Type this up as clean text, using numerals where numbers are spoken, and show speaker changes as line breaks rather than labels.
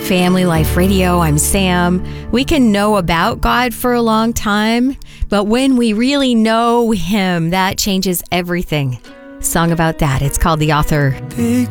Family Life Radio, I'm Sam. We can know about God for a long time, but when we really know Him, that changes everything. Song about that. It's called The Author.